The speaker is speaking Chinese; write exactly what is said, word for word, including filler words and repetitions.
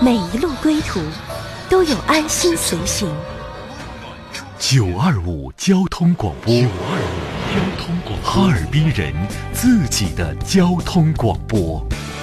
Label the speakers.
Speaker 1: 每一路归途都有安心随行。
Speaker 2: 九二五交通广播，九二五交通广播，哈尔滨人自己的交通广播。